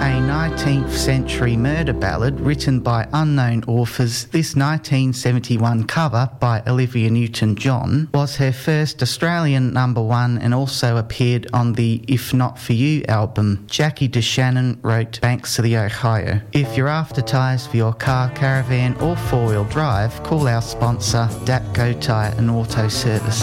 A 19th century murder ballad written by unknown authors, this 1971 cover by Olivia Newton-John was her first Australian number one and also appeared on the If Not For You album. Jackie DeShannon wrote Banks of the Ohio. If you're after tyres for your car, caravan or four-wheel drive, call our sponsor, DAP Go Tyre and Auto Service.